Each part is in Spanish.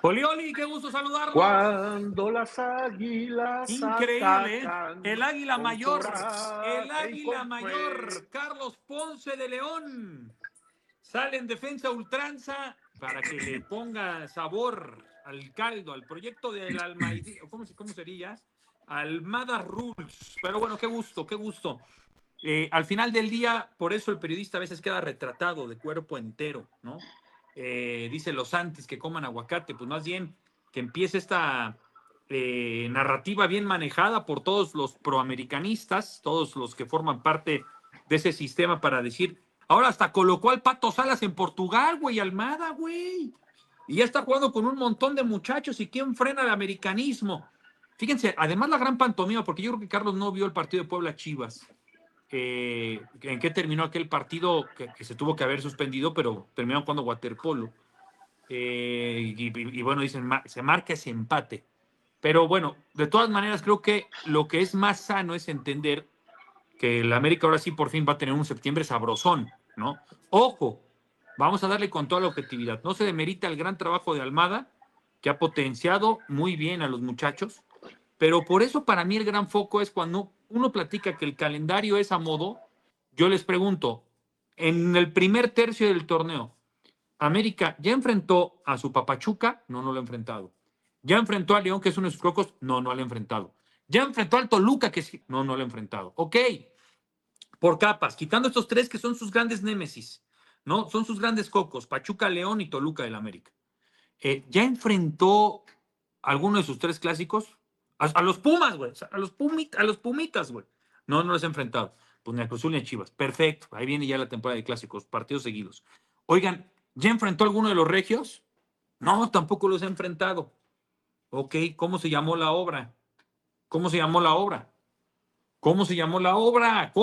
Oli, qué gusto saludarlos. Cuando las águilas Increíble, ¿eh? atacan El águila con mayor, coraje el y águila con mayor, fe. Carlos Ponce de León. Sale en defensa a ultranza para que le ponga sabor al caldo, al proyecto del Almaidí, ¿cómo sería? Almada Rules. Pero bueno, qué gusto, qué gusto. Al final del día, por eso el periodista a veces queda retratado de cuerpo entero, ¿no? Dice los antis que coman aguacate, pues más bien que empiece esta narrativa bien manejada por todos los proamericanistas, todos los que forman parte de ese sistema para decir, ahora hasta colocó al Pato Salas en Portugal, güey, Almada, güey. Y ya está jugando con un montón de muchachos. ¿Y quién frena el americanismo? Fíjense, además la gran pantomima, porque yo creo que Carlos no vio el partido de Puebla Chivas. ¿En qué terminó aquel partido que se tuvo que haber suspendido, pero terminaron jugando waterpolo? Y bueno, dicen, se marca ese empate. Pero bueno, de todas maneras, creo que lo que es más sano es entender que el América ahora sí por fin va a tener un septiembre sabrosón, ¿no? Ojo, vamos a darle con toda la objetividad. No se demerita el gran trabajo de Almada, que ha potenciado muy bien a los muchachos, pero por eso para mí el gran foco es cuando uno platica que el calendario es a modo, yo les pregunto, en el primer tercio del torneo, América ya enfrentó a su Papachuca, no lo ha enfrentado. Ya enfrentó a León, que es uno de sus crocos, no lo ha enfrentado. Ya enfrentó al Toluca, que no lo ha enfrentado. Ok, por capas, quitando estos tres que son sus grandes némesis, ¿no? Son sus grandes cocos, Pachuca, León y Toluca del América. ¿Ya enfrentó alguno de sus tres clásicos? A los Pumas, güey. A los Pumitas, güey. No los he enfrentado. Pues ni a Cruz Azul ni a Chivas. Perfecto. Ahí viene ya la temporada de clásicos, partidos seguidos. Oigan, ¿ya enfrentó alguno de los regios? No, tampoco los he enfrentado. Ok, ¿cómo se llamó la obra? ¿Cómo se llamó la obra? ¿Cómo se llamó la obra?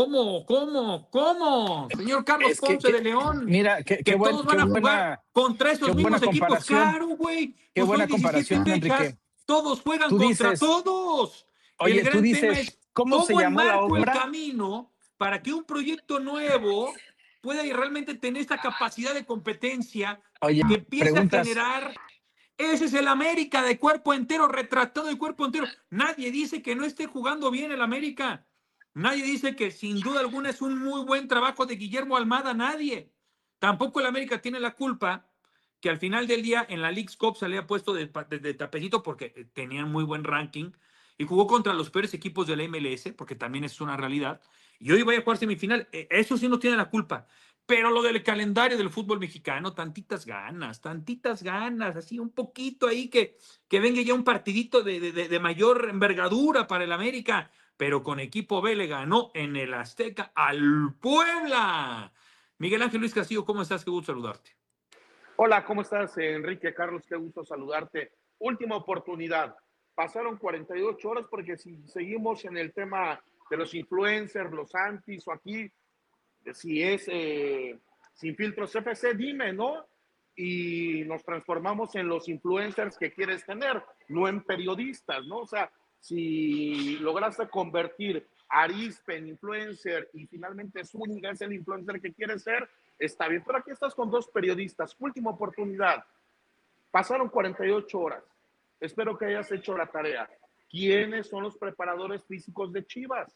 ¿Cómo? Señor Carlos Es Ponce de León, mira, que todos van a jugar contra esos mismos equipos. Claro, güey. qué Pues son buena 17 comparación, fechas. Enrique. Todos juegan Tú contra dices, todos. El oye, tú gran tema dices, es ¿cómo se cómo llamó la enmarco el obra? camino para que un proyecto nuevo pueda realmente tener esta capacidad de competencia Oye, que empiece a preguntas, generar. Ese es el América de cuerpo entero, retratado de cuerpo entero. Nadie dice que no esté jugando bien el América. Nadie dice que sin duda alguna es un muy buen trabajo de Guillermo Almada. Nadie. Tampoco el América tiene la culpa que al final del día en la Leagues Cup se le ha puesto de tapecito porque tenían muy buen ranking y jugó contra los peores equipos de la MLS, porque también es una realidad. Y hoy vaya a jugar semifinal. Eso sí no tiene la culpa. Pero lo del calendario del fútbol mexicano, tantitas ganas, así un poquito ahí que venga ya un partidito de mayor envergadura para el América, pero con equipo B le ganó en el Azteca al Puebla. Miguel Ángel Luis Castillo, ¿cómo estás? Qué gusto saludarte. Hola, ¿cómo estás, Enrique? Carlos, qué gusto saludarte. Última oportunidad. Pasaron 48 horas porque si seguimos en el tema de los influencers, los antis o aquí, si es sin filtros FC, dime, ¿no? Y nos transformamos en los influencers que quieres tener, no en periodistas, ¿no? O sea, si lograste convertir a Arispe en influencer y finalmente Zúñiga es el influencer que quieres ser, está bien. Pero aquí estás con dos periodistas. Última oportunidad. Pasaron 48 horas. Espero que hayas hecho la tarea. ¿Quiénes son los preparadores físicos de Chivas?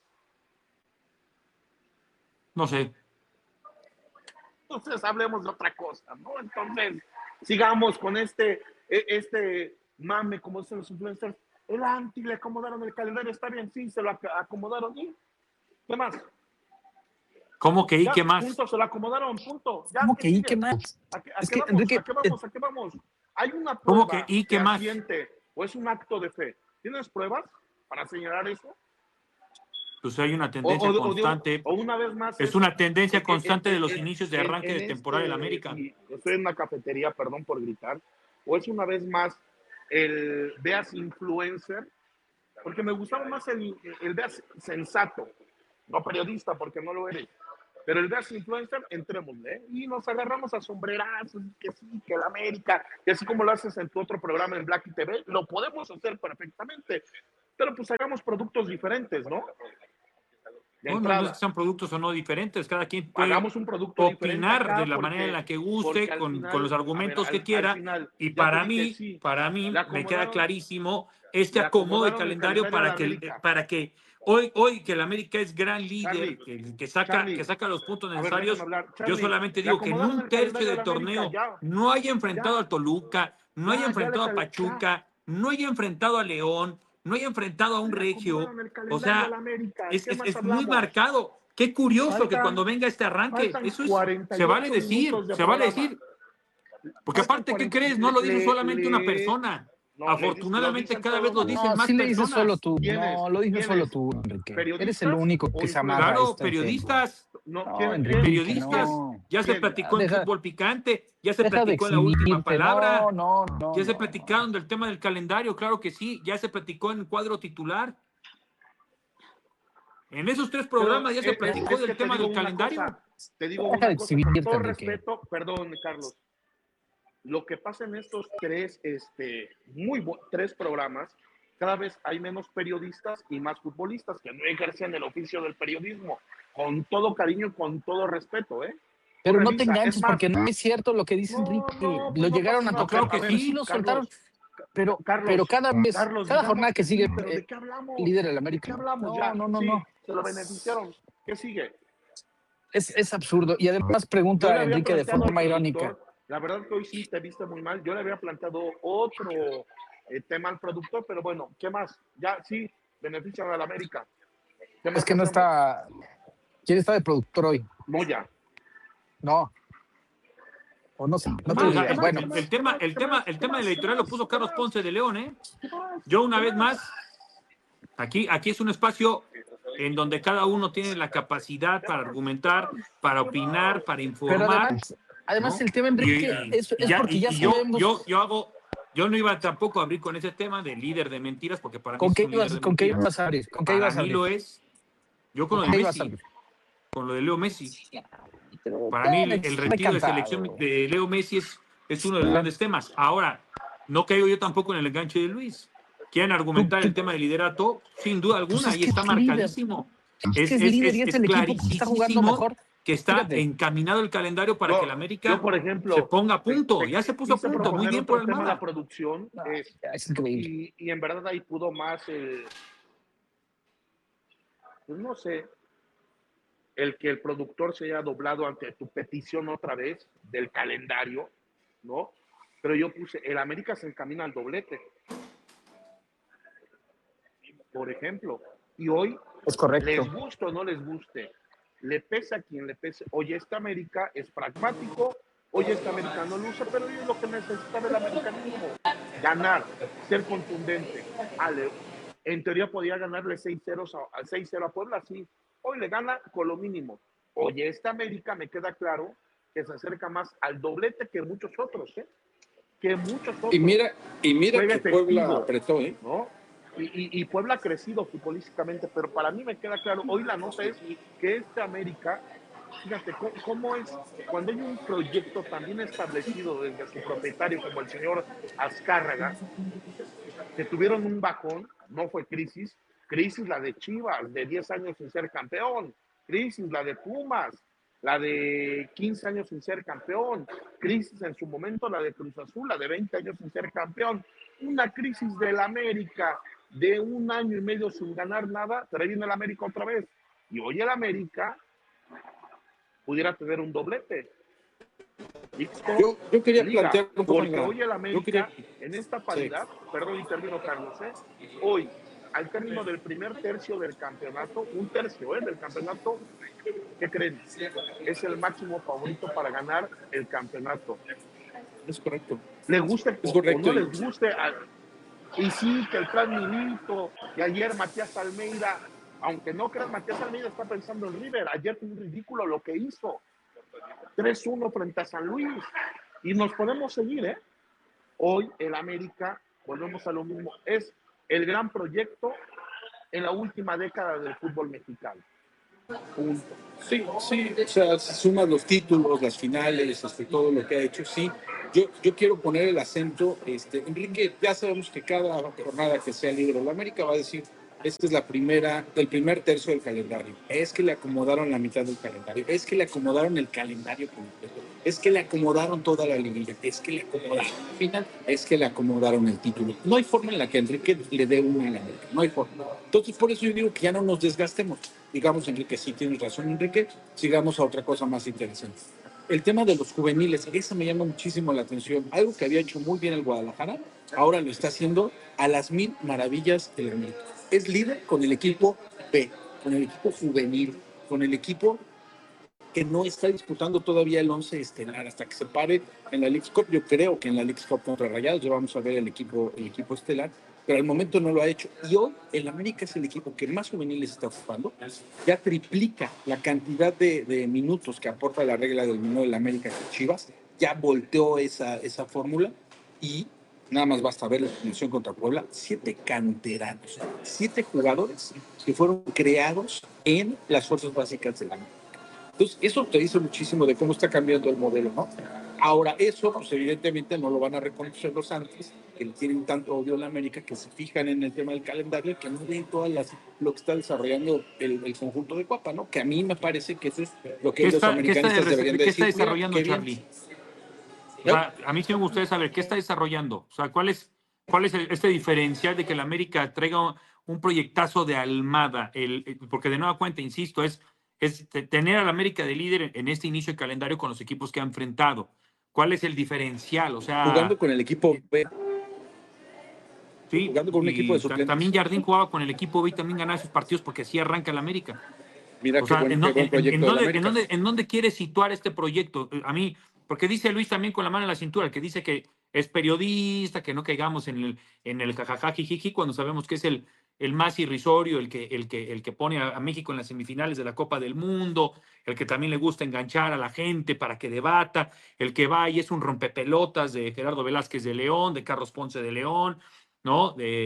No sé. Entonces hablemos de otra cosa, ¿no? Entonces, sigamos con este mame, como dicen los influencers. El anti le acomodaron el calendario, está bien, sí, se lo acomodaron. ¿Y qué más? ¿cómo que y Ya, qué más? punto, se lo acomodaron, punto. Ya, ¿Cómo ¿qué que y qué sigue? más? ¿A Es qué que, vamos? Enrique, ¿A qué vamos? ¿A qué vamos? ¿Hay una ¿Cómo que prueba y qué más? fehaciente o es un acto de fe? ¿Tienes pruebas para señalar eso? Pues hay una tendencia constante. O una vez más Es es una tendencia constante de los inicios de arranque en de temporada del este, América. y estoy en una cafetería, perdón por gritar, o es una vez más el veas influencer, porque me gustaba más el veas sensato, no periodista, porque no lo eres. Pero el veas influencer, entrémosle, ¿eh? Y nos agarramos a sombrerazos, que sí, que el América, que así como lo haces en tu otro programa en Black TV, lo podemos hacer perfectamente. Pero pues hagamos productos diferentes, ¿no? de No, no, no entrada. es que sean productos o no diferentes, cada quien puede Hagamos un producto diferente opinar acá de la porque, manera en la que porque guste, al con final, los a ver, argumentos que al quiera, final, y ya te dije, sí, para mí le me queda acomodaron, clarísimo este le acomodo de acomodaron el calendario calendario a la América. para que hoy que el América es gran líder, Charlie, que Charlie, saca los puntos a ver, déjame necesarios, hablar. yo Charlie, solamente le digo que en acomodaron un el tercio calendario a de la América, torneo ya, no haya enfrentado ya, a Toluca, no haya ya enfrentado a le ya, Pachuca, no haya enfrentado a León, no haya enfrentado a un le Regio, acomodaron el o calendario a la sea, América. ¿Qué más es muy hablamos? marcado. Qué curioso que cuando Faltan, venga este arranque, faltan eso es, 48 minutos de se vale programa. decir, porque Faltan aparte, ¿qué 40. crees? No lo dice solamente una persona. No, lo Afortunadamente dicen cada vez todos. lo dicen No, más sí le dices solo personas. tú. ¿Quiénes? No, lo dices solo ¿Quiénes? tú, Enrique. Eres el ¿Periodistas único o que se amarra a Claro, esta gente. periodistas, No, No, Enrique, ¿quién? periodistas, no. ya se ¿Quién? platicó en Deja, fútbol picante, ya se deja de platicó en la última exhibirte. No, palabra, no, no, ya se no, no. platicaron del tema del calendario, claro que sí, ya se platicó en cuadro titular. En esos tres Pero programas ya se platicó es que del te tema digo del una calendario. cosa, te digo Deja de una cosa, con exhibirte, todo Enrique. respeto, perdón, Carlos, lo que pasa en estos tres programas, cada vez hay menos periodistas y más futbolistas que no ejercen el oficio del periodismo, con todo cariño y con todo respeto, ¿eh? Pero no te Revisa, es enganches más, porque no es cierto lo que dice no, Enrique. pues Lo no llegaron pasa a nada. No, tocar. claro que Pero sí sí. lo soltaron. Pero Carlos, cada digamos jornada que que sigue, sí, pero ¿de qué hablamos? líder del ¿De América. qué hablamos No, ya? no, no, Sí, no. se lo beneficiaron. ¿Qué sigue? Es absurdo. Y además Yo le pregunta había Enrique de planteado al forma irónica. productor, la verdad que hoy sí te viste muy mal, yo le había planteado otro tema al productor, pero bueno, ¿qué más? Ya sí, benefician a la América. ¿Qué Es más que no hacemos? está. ¿Quién está de productor hoy? Moya. No. O no sé. ¿Qué No más? tengo O sea, idea. Bueno. el tema del editorial lo puso Carlos Ponce de León, ¿eh? Yo una vez más, aquí es un espacio en donde cada uno tiene la capacidad para argumentar, para opinar, para Pero informar, además ¿no? el tema, Enrique, es porque ya sabemos. Yo no iba tampoco a abrir con ese tema de líder de mentiras, porque para mí ¿Con es qué un líder ibas, de con qué mentiras. ibas a abrir? ¿Con qué Para ibas a mí abrir? lo es. Yo con ¿Con lo de qué ibas a Messi, abrir? con lo de Leo Messi. Pero Para mí me el retiro de selección encantado. de Leo Messi es uno de los grandes temas. Ahora, no caigo yo tampoco en el enganche de Luis. Quieren argumentar el tema del liderato, sin duda alguna, Pues es y que está es líder. marcadísimo. Es que es líder y es el equipo que está jugando mejor. Que está Fíjate. encaminado el calendario para que el Yo, América por se ejemplo, ponga a punto. Ya se puso a quise punto, muy proponer bien por otro tema a la Almada. producción, No, es increíble. y en verdad ahí pudo más pues no sé, el que el productor se haya doblado ante tu petición otra vez del calendario, ¿no? Pero yo puse, el América se encamina al doblete, por ejemplo, y hoy, Es correcto. les guste o no les guste, le pese a quien le pese, hoy este América es pragmático, hoy este América no luce, pero hoy es lo que necesitaba el americanismo, ganar, ser contundente. En teoría podía ganarle 6-0 a Puebla, sí, hoy le gana con lo mínimo. Oye, esta América me queda claro que se acerca más al doblete que muchos otros, ¿eh? Que muchos otros. Y mira Juega que Puebla efectivo, apretó, ¿eh? ¿no? Y Puebla ha crecido futbolísticamente, pero para mí me queda claro, hoy la nota es que esta América, fíjate cómo es, cuando hay un proyecto tan bien establecido desde su propietario como el señor Azcárraga, que tuvieron un bajón, no fue crisis la de Chivas, de 10 años sin ser campeón, crisis la de Pumas, la de 15 años sin ser campeón, crisis en su momento la de Cruz Azul, la de 20 años sin ser campeón, una crisis del América de 1 año y medio sin ganar nada, pero ahí viene el América otra vez, y hoy el América pudiera tener un doblete. Yo quería Liga, plantear un poco porque hoy el América, en esta paridad, sí. perdón, y termino, Carlos, hoy, al término del primer tercio del campeonato, un tercio del campeonato, ¿qué creen? Es el máximo favorito para ganar el campeonato. Es correcto. ¿Le guste Es correcto. o no les guste? Y sí, que el plan Milito, y ayer Matías Almeida, aunque no creas, Matías Almeida está pensando en River, ayer fue un ridículo lo que hizo. 3-1 frente a San Luis. Y nos podemos seguir, ¿eh? Hoy el América, volvemos a lo mismo, es el gran proyecto en la última década del fútbol mexicano. Punto. Sí, o sea, si sumas los títulos, las finales, todo lo que ha hecho, sí. Yo quiero poner el acento, Enrique, ya sabemos que cada jornada que sea libre, la América va a decir, Esta es el primer tercio del calendario. Es que le acomodaron la mitad del calendario. Es que le acomodaron el calendario completo. Es que le acomodaron toda la liguilla. Es que le acomodaron la final. Es que le acomodaron el título. No hay forma en la que Enrique le dé una a la América. No hay forma. Entonces, por eso yo digo que ya no nos desgastemos. Digamos, Enrique, sí tienes razón, Enrique. Sigamos a otra cosa más interesante. El tema de los juveniles, esa me llama muchísimo la atención. Algo que había hecho muy bien el Guadalajara, ahora lo está haciendo a las mil maravillas del América. Es líder con el equipo B, con el equipo juvenil, con el equipo que no está disputando todavía el 11 estelar hasta que se pare en la Leagues Cup. Yo creo que en la Leagues Cup contra Rayados ya vamos a ver el equipo estelar, pero al momento no lo ha hecho. Y hoy el América es el equipo que más juveniles está ocupando. Ya triplica la cantidad de minutos que aporta la regla del menú del América que Chivas. Ya volteó esa fórmula y nada más basta ver la definición contra Puebla. 7 canteranos, 7 jugadores que fueron creados en las fuerzas básicas del América. Entonces, eso te dice muchísimo de cómo está cambiando el modelo, ¿no? Ahora, eso, pues evidentemente no lo van a reconocer los Santos, que le tienen tanto odio a la América, que se fijan en el tema del calendario, que no ven lo que está desarrollando el conjunto de Cuapa, ¿no? Que a mí me parece que eso es lo que los americanistas deberían de decir. ¿Qué está desarrollando, Charlie? O sea, a mí sí me gustaría saber qué está desarrollando. O sea, ¿cuál es este diferencial de que el América traiga un proyectazo de Almada? Porque de nueva cuenta, insisto, es tener al América de líder en este inicio de calendario con los equipos que ha enfrentado. ¿Cuál es el diferencial? O sea, jugando con el equipo B. Sí, jugando con un equipo de suplentes. También Jardín jugaba con el equipo B y también ganaba esos partidos porque así arranca el América. Mira, o sea, qué buen proyecto de América. ¿En dónde quiere situar este proyecto? A mí, porque dice Luis también con la mano en la cintura, que dice que es periodista, que no caigamos en el jajaja jijiji, cuando sabemos que es el más irrisorio, el que pone a México en las semifinales de la Copa del Mundo, el que también le gusta enganchar a la gente para que debata, el que va y es un rompepelotas de Gerardo Velázquez de León, de Carlos Ponce de León, ¿no?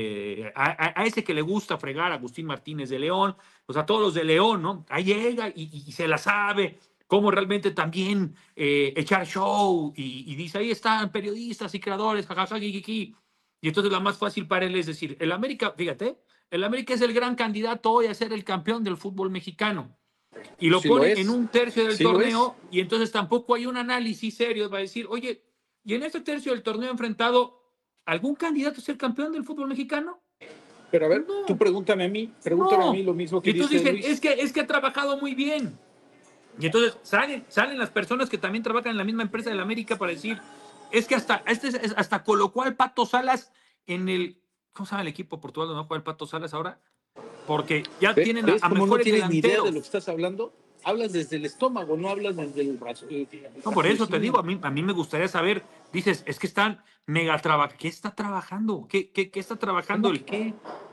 A ese que le gusta fregar, Agustín Martínez de León, o sea, todos los de León, ¿no? Ahí llega y se la sabe, cómo realmente también echar show, y dice, ahí están periodistas y creadores, jajaja, y entonces la más fácil para él es decir, el América, fíjate, el América es el gran candidato hoy a ser el campeón del fútbol mexicano, y lo pone en un tercio del torneo, y entonces tampoco hay un análisis serio para decir, oye, y en este tercio del torneo enfrentado, ¿algún candidato a ser campeón del fútbol mexicano? Pero a ver, no. Tú pregúntame a mí lo mismo que y entonces dice dicen, Luis. es que ha trabajado muy bien. Y entonces salen las personas que también trabajan en la misma empresa de la América para decir, es que hasta colocó al Pato Salas en el, ¿cómo se llama el equipo Portugal donde va a jugar el Pato Salas ahora? Porque ya tienen a mejores no tienes ni idea de lo que delanteros. estás hablando. Hablas desde el estómago, no hablas desde el brazo. No, por eso te digo, a mí me gustaría saber, dices, es que están mega trabajando. ¿Qué está trabajando? ¿Qué está trabajando el qué?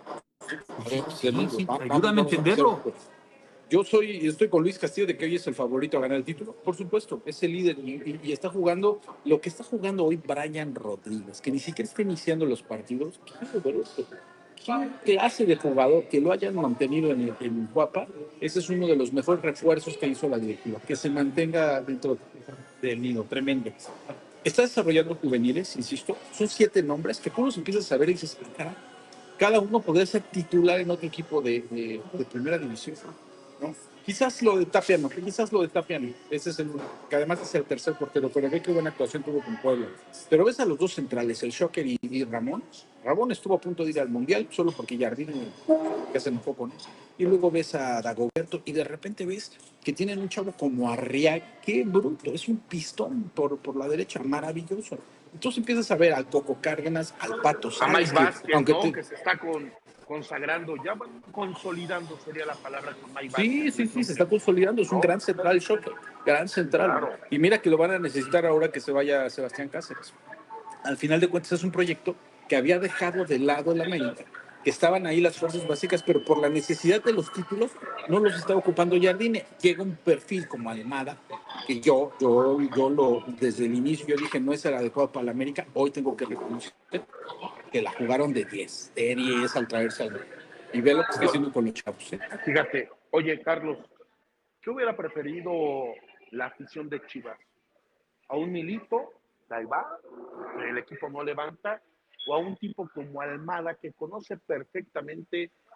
Sí, ayúdame a entenderlo. Yo estoy con Luis Castillo de que hoy es el favorito a ganar el título. Por supuesto, es el líder y está jugando lo que está jugando hoy Brian Rodríguez, que ni siquiera está iniciando los partidos. ¿Qué clase de jugador que lo hayan mantenido en Guapa? Ese es uno de los mejores refuerzos que hizo la directiva, que se mantenga dentro del nido, tremendo. Está desarrollando juveniles, insisto, son 7 nombres que tú los empiezas a ver y dices, cara, cada uno podría ser titular en otro equipo de primera división, ¿no? Quizás lo de Tapia no, ese es que además es el tercer portero, pero ve qué buena actuación tuvo con Puebla. Pero ves a los dos centrales, el Shocker y Ramón. Ramón estuvo a punto de ir al Mundial solo porque Jardín que se enojó con él. Y luego ves a Dagoberto y de repente ves que tienen un chavo como Arriaga, qué bruto, es un pistón por la derecha, maravilloso. Entonces empiezas a ver al Coco Cárdenas, al Pato Salas, a Mike Vázquez, aunque ¿no? Que se está consagrando, ya consolidando sería la palabra con Mike Vázquez. Sí, se está consolidando, es un gran central, Shocker, gran central. Claro. Y mira que lo van a necesitar ahora que se vaya Sebastián Cáceres. Al final de cuentas es un proyecto que había dejado de lado el América, que estaban ahí las fuerzas básicas, pero por la necesidad de los títulos no los está ocupando Jardine. Llega un perfil como Almada, que yo desde el inicio yo dije no es el adecuado para el América. Hoy tengo que reconocer que la jugaron de 10 al traerse al... Y ve lo que está haciendo con los chavos. Fíjate, oye Carlos, ¿qué hubiera preferido la afición de Chivas? ¿A un Milito, ahí va, el equipo no levanta, o a un tipo como Almada que conoce perfectamente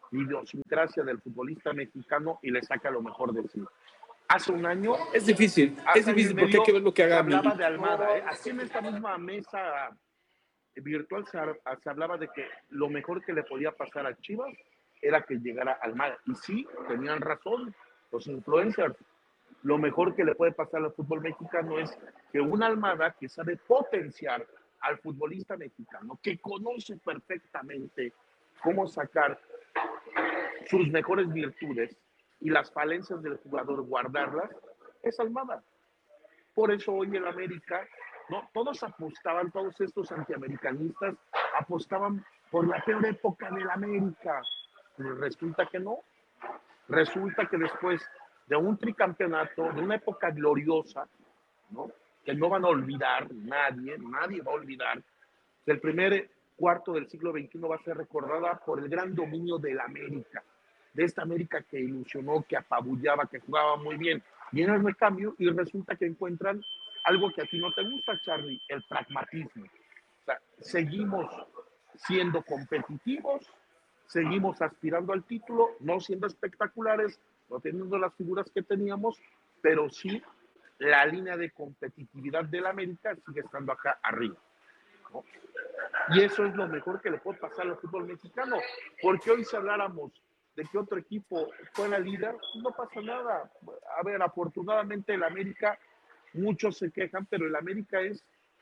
idiosincrasia del futbolista mexicano y le saca lo mejor de sí. Hace un año... Es difícil porque hay que ver lo que haga. Se hablaba de Almada, Aquí en esta misma mesa virtual se hablaba de que lo mejor que le podía pasar a Chivas era que llegara Almada. Y sí, tenían razón los influencers. Lo mejor que le puede pasar al fútbol mexicano es que una Almada que sabe potenciar al futbolista mexicano, que conoce perfectamente cómo sacar sus mejores virtudes y las falencias del jugador, guardarlas, es Almada. Por eso hoy el América, no, todos apostaban, todos estos antiamericanistas apostaban por la peor época del América. Pero resulta que no. Resulta que después de un tricampeonato, de una época gloriosa, ¿no?, que no van a olvidar nadie va a olvidar, que el primer cuarto del siglo XXI va a ser recordada por el gran dominio del América, de esta América que ilusionó, que apabullaba, que jugaba muy bien. Viene el recambio y resulta que encuentran algo que a ti no te gusta, Charlie, el pragmatismo. O sea, seguimos siendo competitivos, seguimos aspirando al título, no siendo espectaculares, no teniendo las figuras que teníamos, pero sí la línea de competitividad del América sigue estando acá arriba, ¿no? Y eso es lo mejor que le puede pasar al fútbol mexicano, porque hoy si habláramos de que otro equipo fuera líder, no pasa nada. A ver, afortunadamente el América, muchos se quejan, pero el América es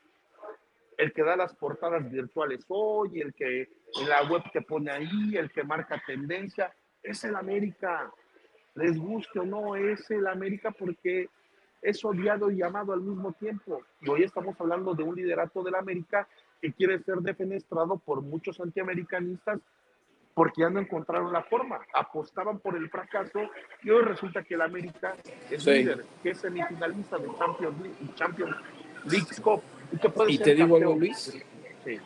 el que da las portadas virtuales hoy, el que en la web te pone ahí, el que marca tendencia, es el América. Les guste o no, es el América porque es odiado y amado al mismo tiempo. Y hoy estamos hablando de un liderato del América que quiere ser defenestrado por muchos antiamericanistas porque ya no encontraron la forma, apostaban por el fracaso y hoy resulta que el América es líder, que es semifinalista de Champions League Cup y que puede y ser te digo campeón. algo, Luis, Sí.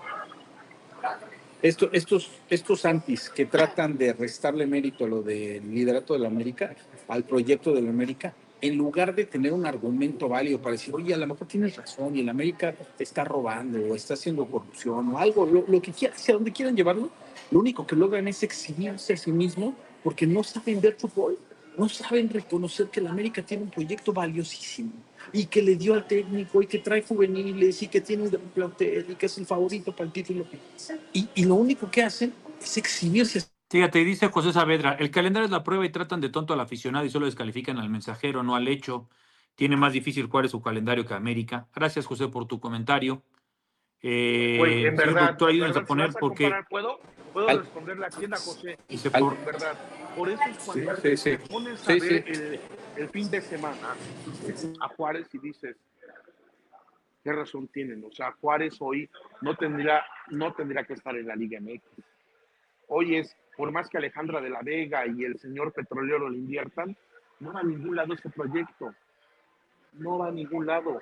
estos antis que tratan de restarle mérito a lo del liderato de la América, al proyecto de la América, en lugar de tener un argumento válido para decir, oye, a lo mejor tienes razón y el América está robando o está haciendo corrupción o algo, lo que quieran, hacia donde quieran llevarlo, lo único que logran es exhibirse a sí mismo porque no saben ver fútbol, no saben reconocer que el América tiene un proyecto valiosísimo y que le dio al técnico y que trae juveniles y que tiene un plantel y que es el favorito para el título. Y lo único que hacen es exhibirse. Fíjate, dice José Saavedra, el calendario es la prueba y tratan de tonto al aficionado y solo descalifican al mensajero, no al hecho. Tiene más difícil Juárez su calendario que América. Gracias, José, por tu comentario. Oye, en señor verdad, productor, ayúdenos a si poner vas a porque... comparar, ¿puedo responderle aquí a José? Dice En verdad, por eso es cuando te pones a ver el fin de semana a Juárez y dices, ¿qué razón tienen? O sea, Juárez hoy no tendría que estar en la Liga MX. Hoy es, por más que Alejandra de la Vega y el señor petrolero le inviertan, no va a ningún lado este proyecto. No va a ningún lado.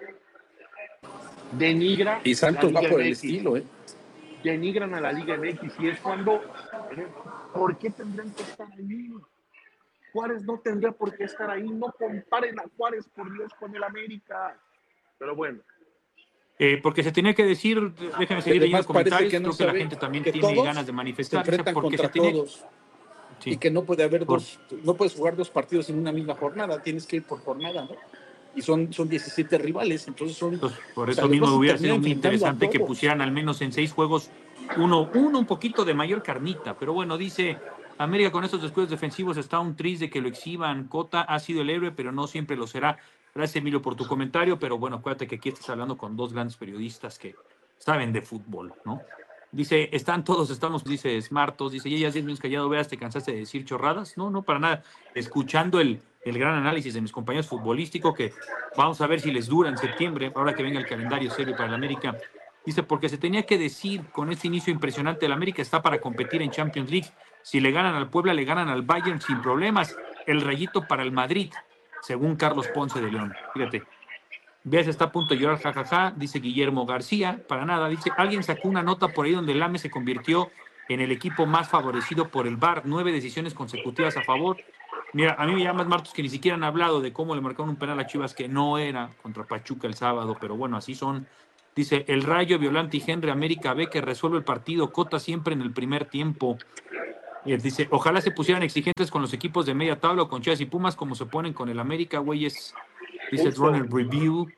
Denigra y Santos la va Liga por MX. el estilo, Denigran a la Liga MX y es cuando, ¿por qué tendrían que estar ahí? Juárez no tendría por qué estar ahí. No comparen a Juárez, por Dios, con el América. Pero bueno. Porque se tenía que decir, déjenme seguir leyendo comentarios, que no creo que la gente también tiene ganas de manifestarse. Se enfrentan porque contra todos. Sí. Y que no puede haber no puedes jugar dos partidos en una misma jornada, tienes que ir por jornada, ¿no? Y son 17 rivales, entonces por eso mismo hubiera sido muy interesante que pusieran al menos en 6 juegos uno un poquito de mayor carnita, pero bueno, dice América con estos descuidos defensivos está un tris de que lo exhiban. Cota ha sido el héroe, pero no siempre lo será. Gracias, Emilio, por tu comentario, pero bueno, acuérdate que aquí estás hablando con dos grandes periodistas que saben de fútbol, ¿no? Dice, dice Smartos, dice, ya 10 minutos callado, veas, te cansaste de decir chorradas. No, para nada. Escuchando el gran análisis de mis compañeros futbolísticos, que vamos a ver si les dura en septiembre, ahora que venga el calendario serio para el América. Dice, porque se tenía que decir con este inicio impresionante, el América está para competir en Champions League. Si le ganan al Puebla, le ganan al Bayern sin problemas. El rayito para el Madrid, según Carlos Ponce de León. Fíjate. Veas, está a punto de llorar, jajaja, dice Guillermo García, para nada, dice, alguien sacó una nota por ahí donde el AME se convirtió en el equipo más favorecido por el VAR, 9 decisiones consecutivas a favor. Mira, a mí me llaman Martos que ni siquiera han hablado de cómo le marcaron un penal a Chivas que no era contra Pachuca el sábado, pero bueno, así son. Dice, el Rayo, Violante y Henry América B que resuelve el partido, Cota siempre en el primer tiempo. Y él dice, ojalá se pusieran exigentes con los equipos de media tabla o con Chivas y Pumas como se ponen con el América, güeyes. Dice Runner Review.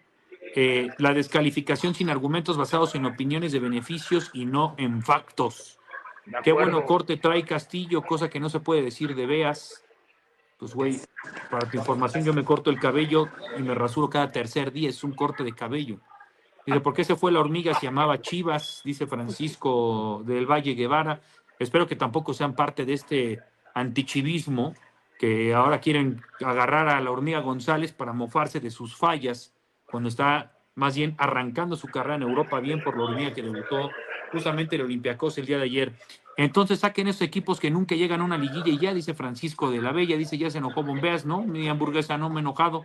La descalificación sin argumentos basados en opiniones de beneficios y no en factos. Qué bueno corte trae Castillo, cosa que no se puede decir de Beas. Pues, güey, para tu información, yo me corto el cabello y me rasuro cada tercer día. Es un corte de cabello. Dice, ¿por qué se fue la hormiga? Se llamaba Chivas, dice Francisco del Valle Guevara. Espero que tampoco sean parte de este antichivismo que ahora quieren agarrar a la hormiga González para mofarse de sus fallas cuando está más bien arrancando su carrera en Europa bien por la hormiga que debutó justamente el Olympiacos el día de ayer. Entonces saquen esos equipos que nunca llegan a una liguilla y ya, dice Francisco de la Bella, dice, ya se enojó Bombeas, ¿no? Mi hamburguesa no me he enojado.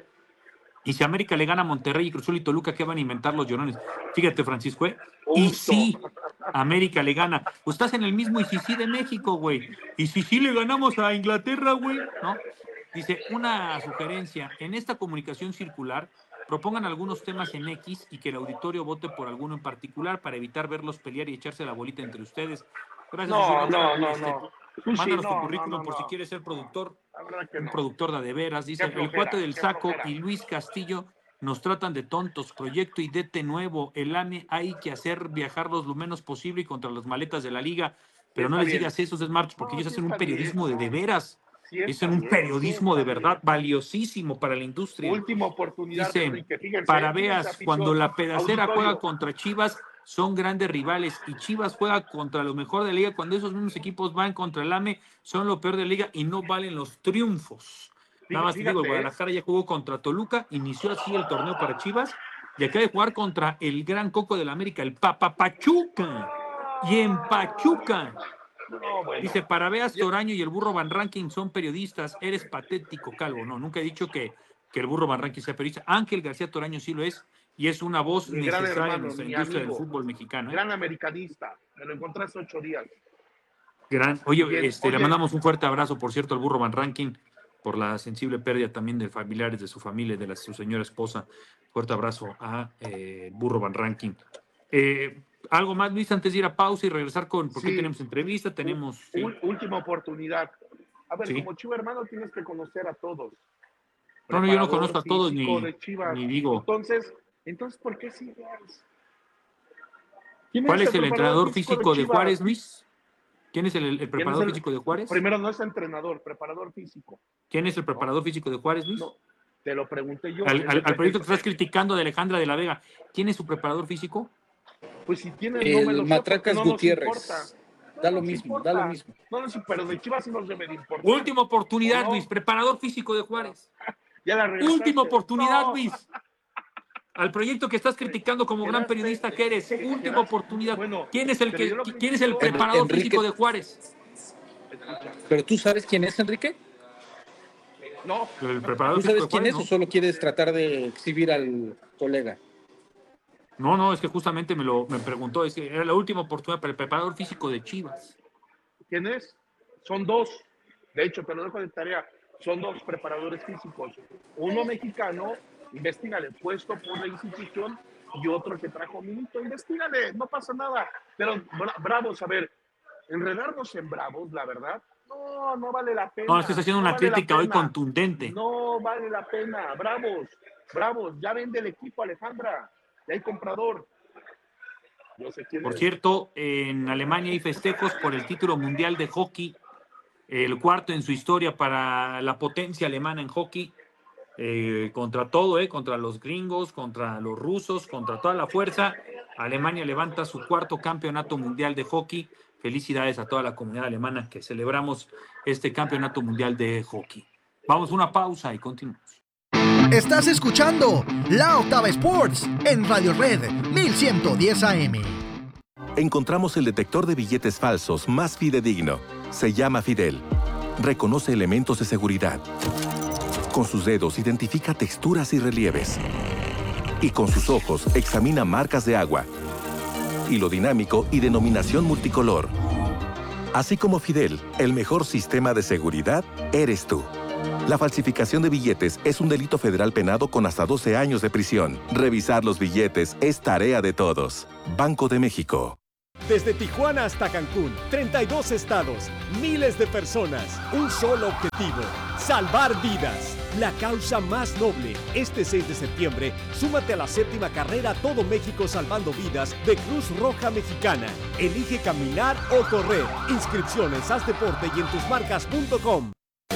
Y si América le gana a Monterrey y Cruz Azul y Toluca, ¿qué van a inventar los llorones? Fíjate, Francisco, ¿eh? Y sí, América le gana. Pues estás en el mismo y sí de México, güey. Y si le ganamos a Inglaterra, güey, ¿no? Dice, una sugerencia, en esta comunicación circular, propongan algunos temas en X y que el auditorio vote por alguno en particular para evitar verlos pelear y echarse la bolita entre ustedes. Gracias. No. Mándanos tu currículum por si quieres ser productor. Un productor de veras. Dice, el cuate del saco y Luis Castillo nos tratan de tontos. Proyecto y DT nuevo. El AME hay que hacer viajarlos lo menos posible y contra las maletas de la liga. Pero no les digas eso, Desmarch, porque ellos hacen un periodismo de veras. Hacen un periodismo de verdad valiosísimo para la industria. Última oportunidad. Dice, Enrique, fíjense, para Veas, cuando la pedacera juega contra Chivas, son grandes rivales y Chivas juega contra lo mejor de la liga. Cuando esos mismos equipos van contra el AME, son lo peor de la liga y no valen los triunfos. Nada más te digo, el Guadalajara ya jugó contra Toluca, inició así el torneo para Chivas y acaba de jugar contra el gran coco del América, el Pachuca. Y en Pachuca. Dice, para Veas, Toraño y el Burro Van Ranking son periodistas. Eres patético, Calvo. No, nunca he dicho que el Burro Van Ranking sea periodista. Ángel García Toraño sí lo es. Y es una voz necesaria en nuestra industria del fútbol mexicano. Gran americanista. Me lo encontré hace 8 días. Oye, le mandamos un fuerte abrazo, por cierto, al Burro Van Ranking por la sensible pérdida también de familiares de su familia, de su señora esposa. Fuerte abrazo a Burro Van Ranking. ¿Algo más, Luis, antes de ir a pausa y regresar porque tenemos entrevista? Tenemos... Última oportunidad. A ver, como Chiva hermano tienes que conocer a todos. No, yo no conozco a todos, ni digo... Entonces, ¿por qué sigues? ¿Cuál es el entrenador físico de Juárez, Luis? ¿Quién es el preparador físico de Juárez? Primero, no es entrenador, preparador físico. ¿Quién es el preparador físico de Juárez, Luis? No, te lo pregunté yo. Al proyecto que estás criticando de Alejandra de la Vega, ¿quién es su preparador físico? Pues si tiene el Matracas Gutiérrez. Da lo mismo. No, pero de Chivas sí nos debe de importar. Última oportunidad, Luis, preparador físico de Juárez. Ya la regresaste. Última oportunidad, Luis. Al proyecto que estás criticando como gran periodista que eres. Última oportunidad. ¿Quién es el preparador físico de Juárez? ¿Pero tú sabes quién es, Enrique? No. El preparador ¿Tú sabes físico de quién Juárez, es o solo quieres tratar de exhibir al colega? No, es que justamente me preguntó, es que era la última oportunidad para el preparador físico de Chivas. ¿Quién es? Son 2. De hecho, te lo dejo de tarea. Son 2 preparadores físicos. Uno mexicano, investígale, puesto por la institución, y otro que trajo Milito, investígale, no pasa nada. Pero Bravos, a ver, enredarnos en Bravos, la verdad, no vale la pena. No, es que está haciendo una crítica hoy contundente. No vale la pena. Bravos, ya vende el equipo, Alejandra. Ya hay comprador. Yo sé quién por es. cierto, en Alemania hay festejos por el título mundial de hockey, el 4º en su historia para la potencia alemana en hockey, contra todo, contra los gringos, contra los rusos, contra toda la fuerza. Alemania levanta su 4º campeonato mundial de hockey. Felicidades a toda la comunidad alemana que celebramos este campeonato mundial de hockey. Vamos a una pausa y continuamos. Estás escuchando La Octava Sports en Radio Red 1110 AM. Encontramos el detector de billetes falsos más fidedigno. Se llama Fidel. Reconoce elementos de seguridad. Con sus dedos identifica texturas y relieves. Y con sus ojos examina marcas de agua, hilo dinámico y denominación multicolor. Así como Fidel, el mejor sistema de seguridad eres tú. La falsificación de billetes es un delito federal penado con hasta 12 años de prisión. Revisar los billetes es tarea de todos. Banco de México. Desde Tijuana hasta Cancún, 32 estados, miles de personas, un solo objetivo, salvar vidas. La causa más noble. Este 6 de septiembre, súmate a la 7ª carrera Todo México Salvando Vidas de Cruz Roja Mexicana. Elige caminar o correr. Inscripciones, haz deporte y en tusmarcas.com.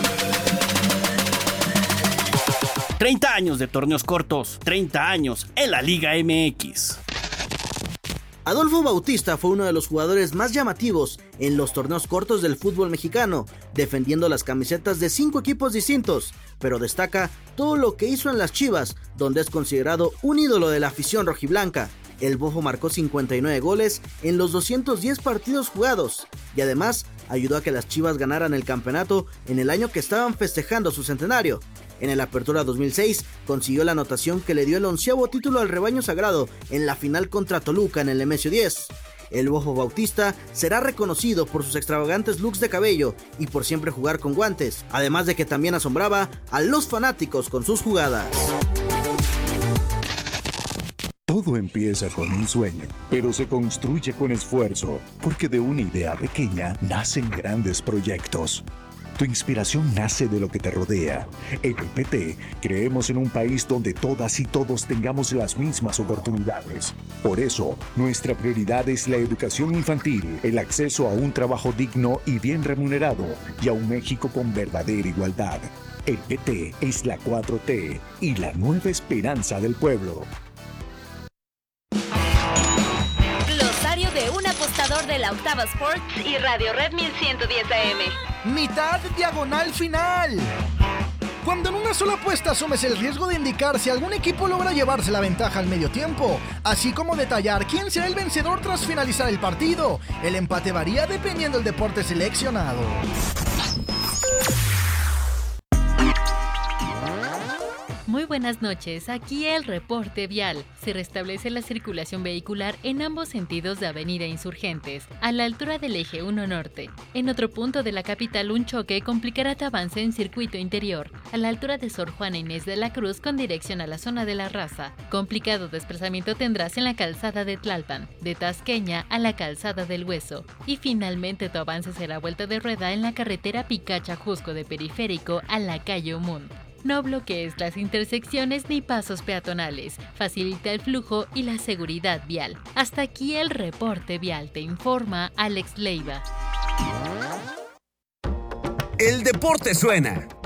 30 años de torneos cortos, 30 años en la Liga MX. Adolfo Bautista fue uno de los jugadores más llamativos en los torneos cortos del fútbol mexicano, defendiendo las camisetas de 5 equipos distintos, pero destaca todo lo que hizo en las Chivas, donde es considerado un ídolo de la afición rojiblanca. El Bofo marcó 59 goles en los 210 partidos jugados y además ayudó a que las Chivas ganaran el campeonato en el año que estaban festejando su centenario. En el Apertura 2006 consiguió la anotación que le dio el 11º título al rebaño sagrado en la final contra Toluca en el Nemesio 10. El Bofo Bautista será reconocido por sus extravagantes looks de cabello y por siempre jugar con guantes, además de que también asombraba a los fanáticos con sus jugadas. Todo empieza con un sueño, pero se construye con esfuerzo, porque de una idea pequeña nacen grandes proyectos. Tu inspiración nace de lo que te rodea. En el PT creemos en un país donde todas y todos tengamos las mismas oportunidades. Por eso, nuestra prioridad es la educación infantil, el acceso a un trabajo digno y bien remunerado, y a un México con verdadera igualdad. El PT es la 4T y la nueva esperanza del pueblo. Glosario de un apostador de la Octava Sports y Radio Red 1110 AM. Mitad diagonal final. Cuando en una sola apuesta asumes el riesgo de indicar si algún equipo logra llevarse la ventaja al medio tiempo, así como detallar quién será el vencedor tras finalizar el partido. El empate varía dependiendo del deporte seleccionado. Muy buenas noches, aquí el reporte vial. Se restablece la circulación vehicular en ambos sentidos de Avenida Insurgentes, a la altura del eje 1 Norte. En otro punto de la capital, un choque complicará tu avance en circuito interior, a la altura de Sor Juana Inés de la Cruz con dirección a la zona de La Raza. Complicado desplazamiento tendrás en la calzada de Tlalpan, de Tasqueña a la calzada del Hueso. Y finalmente tu avance será vuelta de rueda en la carretera Picacha-Jusco de Periférico a la calle Omún. No bloquees las intersecciones ni pasos peatonales. Facilita el flujo y la seguridad vial. Hasta aquí el reporte vial. Te informa Alex Leiva. El deporte suena.